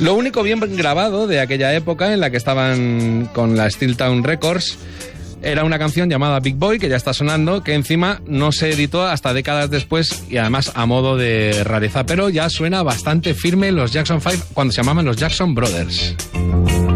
Lo único bien grabado de aquella época en la que estaban con la Steel Town Records era una canción llamada Big Boy, que ya está sonando, que encima no se editó hasta décadas después y además a modo de rareza, pero ya suena bastante firme los Jackson 5 cuando se llamaban los Jackson Brothers.